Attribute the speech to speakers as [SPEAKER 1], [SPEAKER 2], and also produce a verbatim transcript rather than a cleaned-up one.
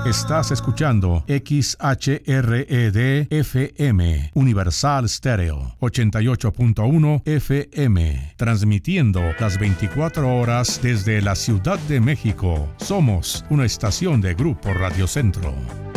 [SPEAKER 1] Estás escuchando X H R E D F M, Universal Stereo, ochenta y ocho punto uno F M, transmitiendo las veinticuatro horas desde la Ciudad de México. Somos una estación de Grupo Radio Centro.